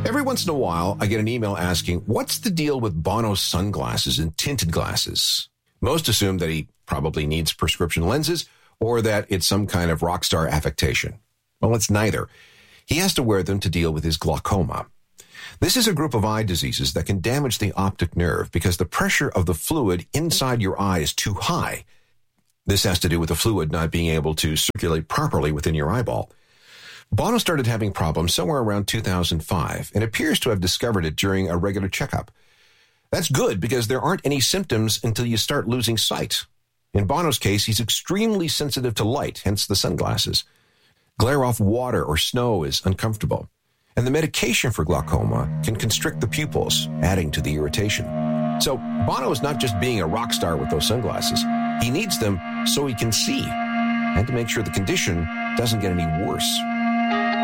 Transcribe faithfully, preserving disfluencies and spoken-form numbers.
Every once in a while, I get an email asking, what's the deal with Bono's sunglasses and tinted glasses? Most assume that he probably needs prescription lenses or that it's some kind of rock star affectation. Well, it's neither. He has to wear them to deal with his glaucoma. This is a group of eye diseases that can damage the optic nerve because the pressure of the fluid inside your eye is too high. This has to do with the fluid not being able to circulate properly within your eyeball. Bono started having problems somewhere around two thousand five and appears to have discovered it during a regular checkup. That's good because there aren't any symptoms until you start losing sight. In Bono's case, he's extremely sensitive to light, hence the sunglasses. Glare off water or snow is uncomfortable. And the medication for glaucoma can constrict the pupils, adding to the irritation. So Bono is not just being a rock star with those sunglasses. He needs them so he can see and to make sure the condition doesn't get any worse.